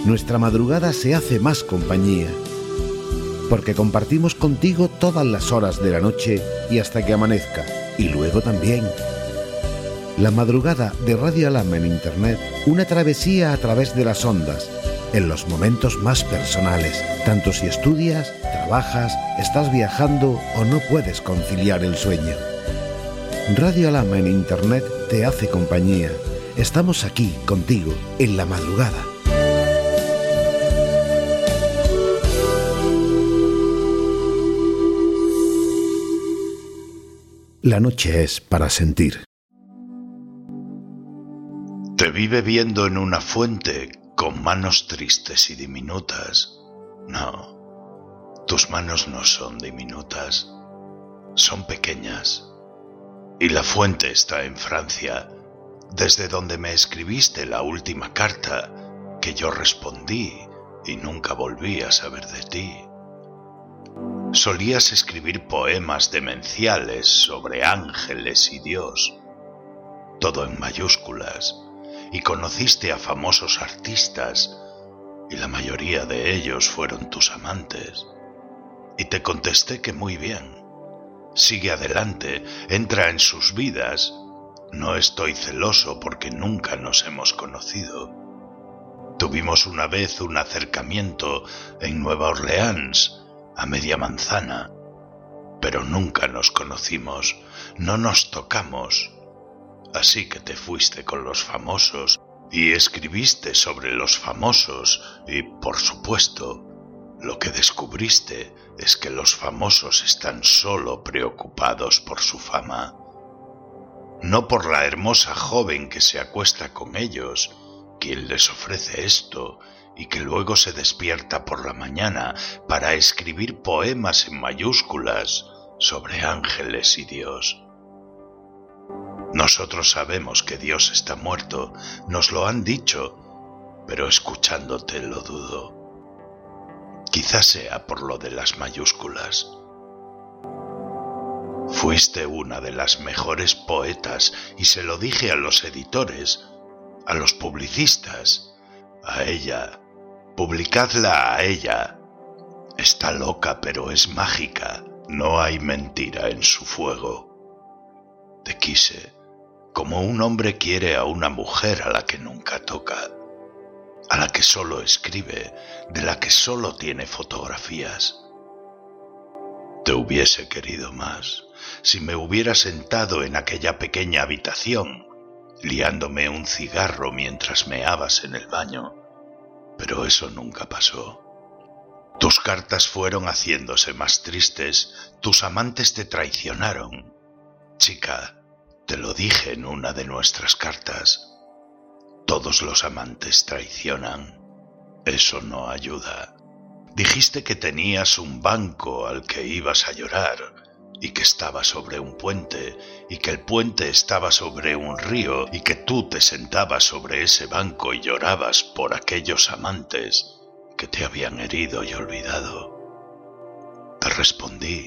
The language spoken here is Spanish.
nuestra madrugada se hace más compañía, porque compartimos contigo todas las horas de la noche y hasta que amanezca, y luego también. La madrugada de Radio Alarma en Internet, una travesía a través de las ondas, en los momentos más personales, tanto si estudias, trabajas, estás viajando o no puedes conciliar el sueño. Radio Alarma en Internet te hace compañía. Estamos aquí contigo en la madrugada. La noche es para sentir. Te vi bebiendo en una fuente con manos tristes y diminutas. No, tus manos no son diminutas, son pequeñas. Y la fuente está en Francia, desde donde me escribiste la última carta que yo respondí y nunca volví a saber de ti. Solías escribir poemas demenciales sobre ángeles y Dios, todo en mayúsculas, y conociste a famosos artistas, y la mayoría de ellos fueron tus amantes. Y te contesté que muy bien. Sigue adelante, entra en sus vidas. No estoy celoso porque nunca nos hemos conocido. Tuvimos una vez un acercamiento en Nueva Orleans, a media manzana, pero nunca nos conocimos, no nos tocamos. Así que te fuiste con los famosos y escribiste sobre los famosos y, por supuesto, lo que descubriste es que los famosos están solo preocupados por su fama, no por la hermosa joven que se acuesta con ellos, quien les ofrece esto y que luego se despierta por la mañana para escribir poemas en mayúsculas sobre ángeles y Dios. Nosotros sabemos que Dios está muerto, nos lo han dicho, pero escuchándote lo dudo. Quizás sea por lo de las mayúsculas. Fuiste una de las mejores poetas y se lo dije a los editores, a los publicistas, a ella. Publicadla a ella. Está loca, pero es mágica. No hay mentira en su fuego. Te quise, como un hombre quiere a una mujer a la que nunca toca, a la que solo escribe, de la que solo tiene fotografías. Te hubiese querido más si me hubiera sentado en aquella pequeña habitación, liándome un cigarro mientras meabas en el baño. Pero eso nunca pasó. Tus cartas fueron haciéndose más tristes, tus amantes te traicionaron. Chica, te lo dije en una de nuestras cartas. Todos los amantes traicionan. Eso no ayuda. Dijiste que tenías un banco al que ibas a llorar y que estaba sobre un puente y que el puente estaba sobre un río y que tú te sentabas sobre ese banco y llorabas por aquellos amantes que te habían herido y olvidado. Te respondí